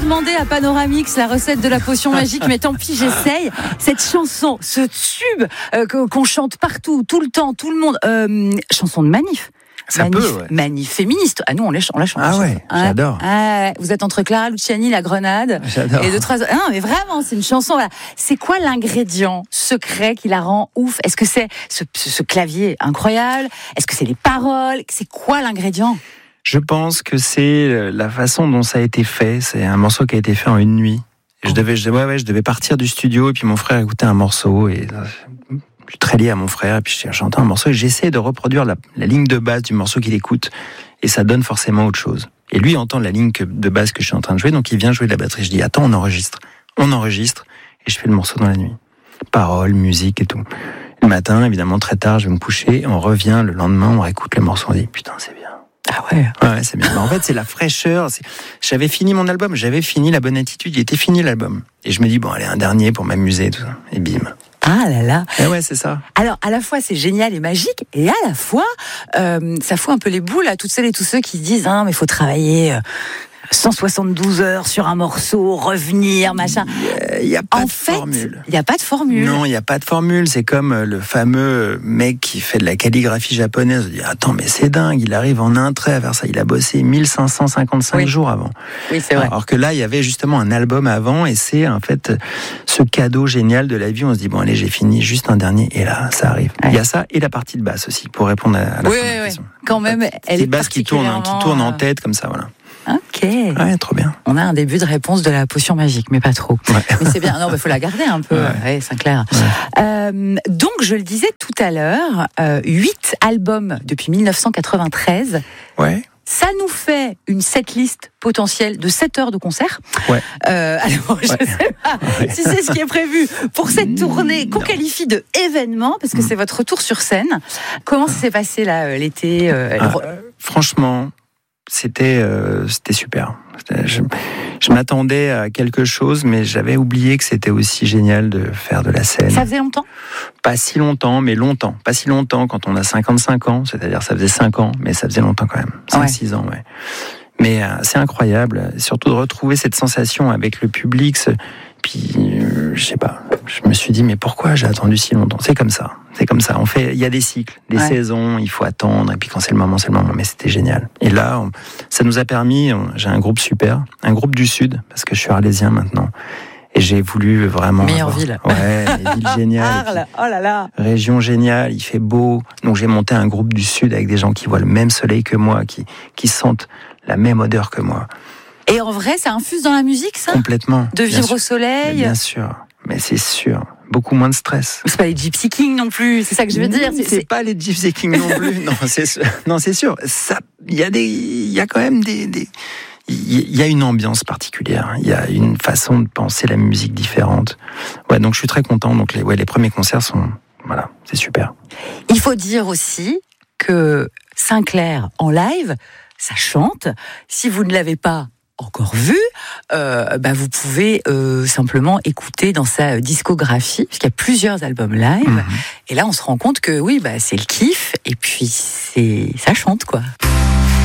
demandé à Panoramix la recette de la potion magique, mais tant pis, j'essaye. Cette chanson, ce tube qu'on chante partout, tout le temps, tout le monde, chanson de manif. Manif féministe. Ah, nous, on la chante. Ah ouais, j'adore. Vous êtes entre Clara Luciani, La Grenade. J'adore. Et 2-3 autres. Non, mais vraiment, c'est une chanson. Voilà. C'est quoi l'ingrédient secret qui la rend ouf? Est-ce que c'est ce clavier incroyable? Est-ce que c'est les paroles? C'est quoi l'ingrédient? Je pense que c'est la façon dont ça a été fait. C'est un morceau qui a été fait en une nuit. Je devais partir du studio et puis mon frère écoutait un morceau et je suis très lié à mon frère et puis j'entends un morceau et j'essaie de reproduire la ligne de base du morceau qu'il écoute et ça donne forcément autre chose. Et lui entend la ligne de base que je suis en train de jouer, donc il vient jouer de la batterie. Je dis attends, on enregistre et je fais le morceau dans la nuit. Paroles, musique et tout. Le matin, évidemment très tard, je vais me coucher, on revient le lendemain, on réécoute le morceau, on dit putain c'est bien. Ah ouais. Ouais, c'est bien. En fait, c'est la fraîcheur. J'avais fini mon album, j'avais fini La Bonne Attitude, il était fini l'album. Et je me dis bon allez, un dernier pour m'amuser tout ça. Et bim. Ah là là. Et ouais, c'est ça. Alors, à la fois, c'est génial et magique, et à la fois, ça fout un peu les boules à toutes celles et tous ceux qui se disent, mais il faut travailler 172 heures sur un morceau, revenir, machin. Il n'y a pas de formule. Il n'y a pas de formule. Non, il n'y a pas de formule. C'est comme le fameux mec qui fait de la calligraphie japonaise. Il dit, attends, mais c'est dingue, il arrive en un trait à faire ça. Il a bossé 1555 jours avant. Oui, c'est vrai. Alors que là, il y avait justement un album avant, et c'est en fait ce cadeau génial de la vie. On se dit, bon, allez, j'ai fini, juste un dernier, et là, ça arrive. Ouais. Il y a ça, et la partie de basse aussi, pour répondre à la fin de la question. Quand même, elle est basse qui tourne en tête, comme ça, voilà. Ok. Ouais, trop bien. On a un début de réponse de la potion magique, mais pas trop. Ouais. Mais c'est bien. Non, mais faut la garder un peu. Ouais, c'est clair. Ouais. Donc, je le disais tout à l'heure, 8 albums depuis 1993. Ouais. Ça nous fait une setlist potentielle de 7 heures de concert. Ouais. Alors, je sais pas si c'est ce qui est prévu pour cette tournée qu'on qualifie de événement, parce que c'est votre retour sur scène. Comment ça s'est passé là, l'été Franchement, c'était super. Je m'attendais à quelque chose, mais j'avais oublié que c'était aussi génial de faire de la scène. Ça faisait longtemps ? Pas si longtemps, mais longtemps. Pas si longtemps quand on a 55 ans, c'est-à-dire ça faisait 5 ans, mais ça faisait longtemps quand même. 5-6 ans, ouais. Mais c'est incroyable, surtout de retrouver cette sensation avec le public. Puis, je sais pas, je me suis dit, mais pourquoi j'ai attendu si longtemps ? C'est comme ça. Il y a des cycles, des saisons, il faut attendre, et puis quand c'est le moment, mais c'était génial. Et là, ça nous a permis, j'ai un groupe super, un groupe du Sud, parce que je suis arlésien maintenant, et j'ai voulu vraiment... Meilleure ville. Ouais, les villes géniales. Arles, oh là là. Région géniale, il fait beau, donc j'ai monté un groupe du Sud avec des gens qui voient le même soleil que moi, qui sentent la même odeur que moi. Et en vrai, ça infuse dans la musique, ça ? Complètement. De vivre au soleil ? Bien sûr, mais c'est sûr. Beaucoup moins de stress. C'est pas les Gypsy Kings non plus, c'est ça que je veux dire. C'est pas les Gypsy Kings non plus. Non, c'est sûr. Il y a quand même il y a une ambiance particulière. Il y a une façon de penser la musique différente. Ouais, donc je suis très content. Donc les premiers concerts c'est super. Il faut dire aussi que Sinclair en live, ça chante. Si vous ne l'avez pas encore vu, vous pouvez simplement écouter dans sa discographie, parce qu'il y a plusieurs albums live, et là on se rend compte que oui, c'est le kiff, et puis ça chante quoi.